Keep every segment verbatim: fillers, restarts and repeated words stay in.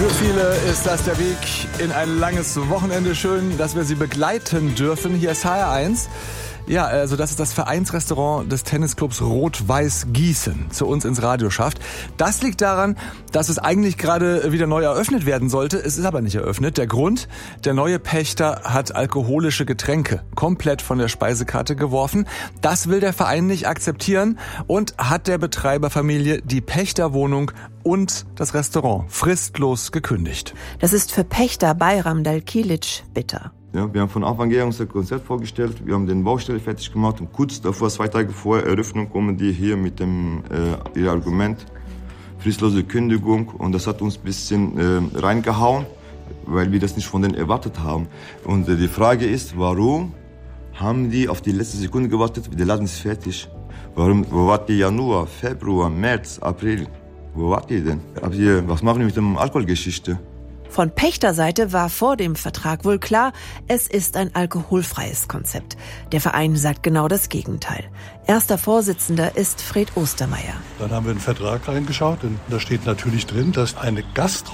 Für viele ist das der Weg in ein langes Wochenende. Schön, dass wir Sie begleiten dürfen. Hier ist H R eins. Ja, also das ist das Vereinsrestaurant des Tennisclubs Rot-Weiß Gießen, zu uns ins Radio schafft. Das liegt daran, dass es eigentlich gerade wieder neu eröffnet werden sollte. Es ist aber nicht eröffnet. Der Grund: Der neue Pächter hat alkoholische Getränke komplett von der Speisekarte geworfen. Das will der Verein nicht akzeptieren und hat der Betreiberfamilie die Pächterwohnung und das Restaurant fristlos gekündigt. Das ist für Pächter Bayram Dalkilic bitter. Ja, wir haben von Anfang an unser Konzept vorgestellt, wir haben den Baustelle fertig gemacht und kurz davor, zwei Tage vor Eröffnung, kommen die hier mit dem äh, ihr Argument fristlose Kündigung, und das hat uns ein bisschen äh, reingehauen, weil wir das nicht von denen erwartet haben. Und äh, die Frage ist, warum haben die auf die letzte Sekunde gewartet? Der Laden ist fertig. Warum, wo wart ihr Januar, Februar, März, April? Wo wart ihr denn? Habt ihr, was machen wir mit der Alkoholgeschichte? Von Pächterseite war vor dem Vertrag wohl klar, es ist ein alkoholfreies Konzept. Der Verein sagt genau das Gegenteil. Erster Vorsitzender ist Fred Ostermeier. Dann haben wir in den Vertrag reingeschaut und da steht natürlich drin, dass eine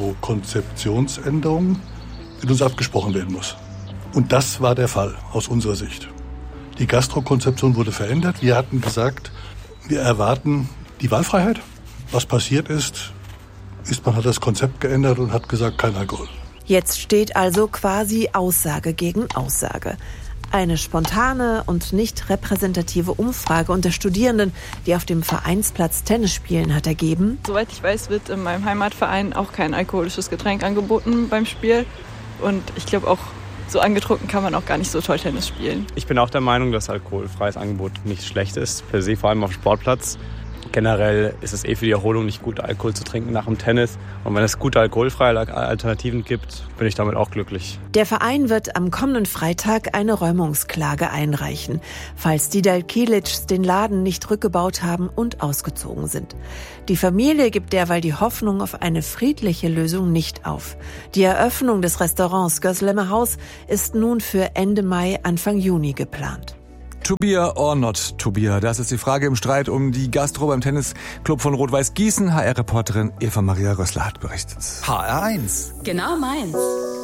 Gastro-Konzeptionsänderung mit uns abgesprochen werden muss. Und das war der Fall aus unserer Sicht. Die Gastro-Konzeption wurde verändert. Wir hatten gesagt, wir erwarten die Wahlfreiheit. Was passiert ist, ist, man hat das Konzept geändert und hat gesagt, kein Alkohol. Jetzt steht also quasi Aussage gegen Aussage. Eine spontane und nicht repräsentative Umfrage unter Studierenden, die auf dem Vereinsplatz Tennis spielen, hat ergeben: Soweit ich weiß, wird in meinem Heimatverein auch kein alkoholisches Getränk angeboten beim Spiel. Und ich glaube auch, so angetrunken kann man auch gar nicht so toll Tennis spielen. Ich bin auch der Meinung, dass alkoholfreies Angebot nicht schlecht ist, per se, vor allem auf dem Sportplatz. Generell ist es eh für die Erholung nicht gut, Alkohol zu trinken nach dem Tennis. Und wenn es gute alkoholfreie Alternativen gibt, bin ich damit auch glücklich. Der Verein wird am kommenden Freitag eine Räumungsklage einreichen, falls die Dalkilics den Laden nicht rückgebaut haben und ausgezogen sind. Die Familie gibt derweil die Hoffnung auf eine friedliche Lösung nicht auf. Die Eröffnung des Restaurants Gößlemer Haus ist nun für Ende Mai, Anfang Juni geplant. To be or not to be? Das ist die Frage im Streit um die Gastro beim Tennisclub von Rot-Weiß Gießen. H R-Reporterin Eva Maria Rössler hat berichtet. H R eins. Genau meins.